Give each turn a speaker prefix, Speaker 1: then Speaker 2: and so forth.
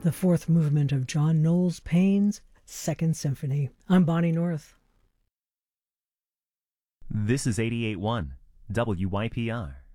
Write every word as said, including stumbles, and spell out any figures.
Speaker 1: the fourth movement of John Knowles Payne's Second Symphony. I'm Bonnie North.
Speaker 2: This is eighty-eight point one W Y P R.